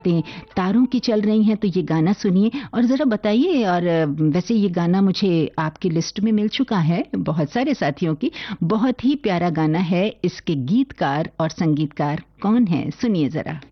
तारों की चल रही हैं, तो ये गाना सुनिए और ज़रा बताइए। और वैसे ये गाना मुझे आपकी लिस्ट में मिल चुका है बहुत सारे साथियों की। बहुत ही प्यारा गाना है। इसके गीतकार और संगीतकार कौन है, सुनिए ज़रा।